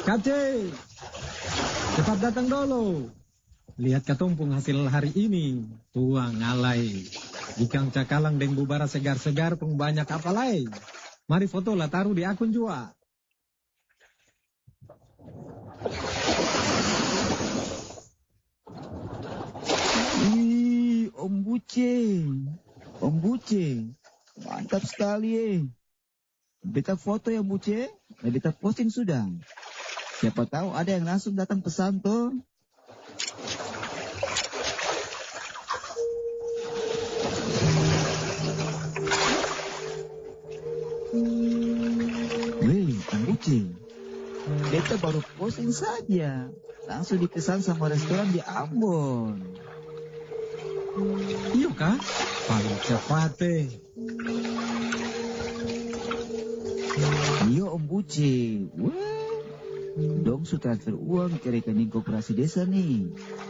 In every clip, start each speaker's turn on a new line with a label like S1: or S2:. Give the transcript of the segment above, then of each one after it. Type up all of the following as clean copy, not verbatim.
S1: Kace, cepat datang dulu. Lihat katumpung hasil hari ini. Tuang ngalai. Ikan cakalang dan bubara segar-segar pun banyak apalai. Mari foto lah taruh di akun juga.
S2: Om Buce. Om Buce. Mantap sekali. Beta foto ya Buce. Beta posting sudah. Siapa tahu ada yang langsung datang pesan tuh. Wih, Om Buce. Beta baru posting saja. Langsung dipesan sama restoran di Ambon.
S1: Iya kah? Paling cepat deh.
S2: Iya Om Buce. Wah. Dong su transfer uang ke rekening koperasi desa nih.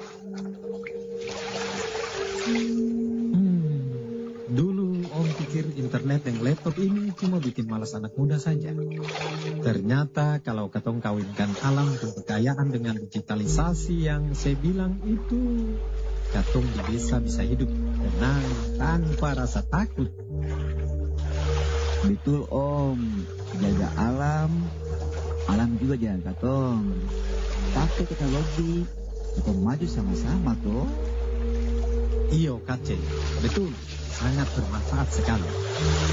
S1: Dulu Om pikir internet dan laptop ini cuma bikin malas anak muda saja. Ternyata kalau katong kawinkan alam dan kekayaan dengan digitalisasi yang saya bilang itu, katong di desa bisa hidup tenang tanpa rasa takut.
S2: Betul Om. Jaga alam. Alam juga jangan katong. Pakai teknologi. Kita maju sama-sama toh.
S1: Iyo Kace, betul, sangat bermanfaat sekali.